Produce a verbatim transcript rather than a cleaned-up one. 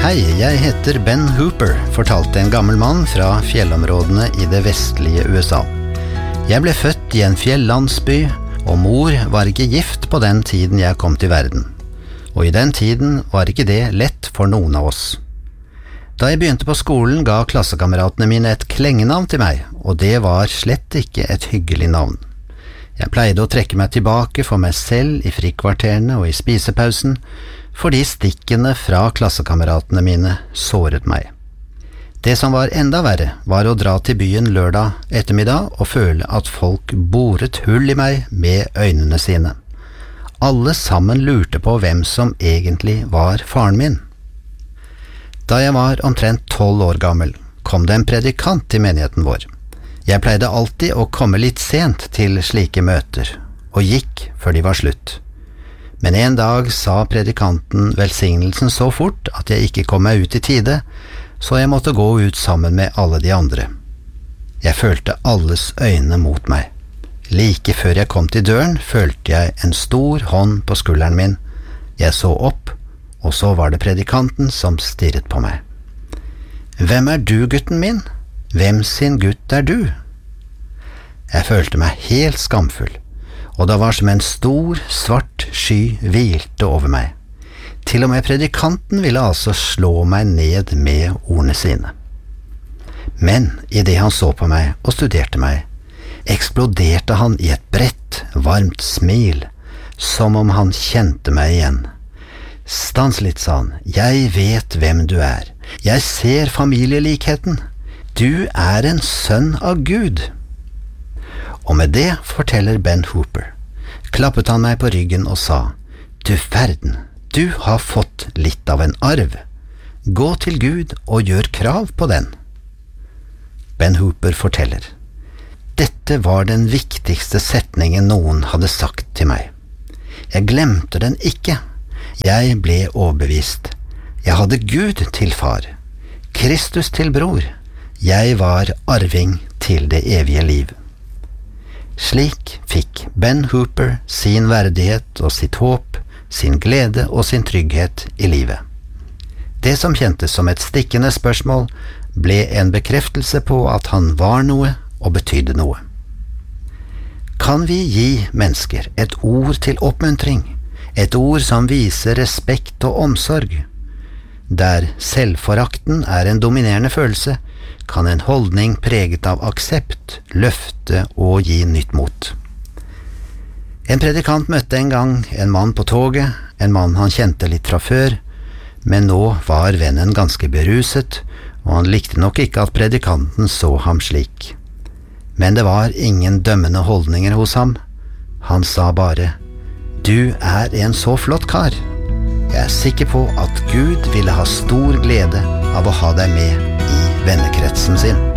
Hei, jeg heter Ben Hooper, fortalte en gammel mann fra fjellområdene i det vestlige U S A. Jeg ble født i en fjellandsby, og mor var ikke gift på den tiden jeg kom til verden. Og i den tiden var ikke det lett for noen av oss. Da jeg begynte på skolen ga klassekameratene mine et klengenavn til meg, og det var slett ikke et hyggelig navn. Jeg pleide å trekke meg tilbake for meg selv i frikvarterene og i spisepausen, fordi stikkene fra klassekameratene mine såret meg. Det som var enda verre var å dra til byen lørdag ettermiddag og føle at folk boret hull i meg med øynene sine. Alle sammen lurte på hvem som egentlig var faren min. Da jeg var omtrent tolv år gammel, kom det en predikant til menigheten vår. Jeg pleide alltid å komme litt sent til slike møter, og gikk før de var slutt. Men en dag sa predikanten velsignelsen så fort at jeg ikke kom meg ut i tide, så jeg måtte gå ut sammen med alle de andre. Jeg følte alles øyne mot meg. Like før jeg kom til døren, følte jeg en stor hånd på skulderen min. Jeg så opp, og så var det predikanten som stirret på meg. «Hvem er du, gutten min? Hvem sin gutt er du?» Jeg følte meg helt skamfull, og det var som en stor, svart sky hvilte over meg. Til og med predikanten ville altså slå meg ned med ordene sine. Men i det han så på meg og studerte meg, eksploderte han i et bredt, varmt smil, som om han kjente meg igjen. «Stans litt», sa han, «jeg vet hvem du er. Jeg ser familielikheten. Du er en sønn av Gud.» Og med det, forteller Ben Hooper, klappet han meg på ryggen og sa, «Du verden, du har fått litt av en arv. Gå til Gud og gjør krav på den.» Ben Hooper forteller, «Dette var den viktigste setningen noen hadde sagt til meg. Jeg glemte den ikke. Jeg ble overbevist. Jeg hadde Gud til far, Kristus til bror. Jeg var arving til det evige liv.» Slik fikk Ben Hooper sin verdighet og sitt håp, sin glede og sin trygghet i livet. Det som kjentes som et stikkende spørsmål, ble en bekreftelse på at han var noe og betydde noe. Kan vi gi mennesker et ord til oppmuntring, et ord som viser respekt og omsorg? Der selvforakten er en dominerende følelse, kan en holdning preget av aksept, løfte og gi nytt mot. En predikant møtte en gang en mann på toget, en mann han kjente litt fra før, men nå var vennen ganske beruset, og han likte nok ikke at predikanten så ham slik. Men det var ingen dømmende holdninger hos ham. Han sa bare, «Du er en så flott kar. Jeg er sikker på at Gud ville ha stor glede av å ha deg med i vennekretsen sin.»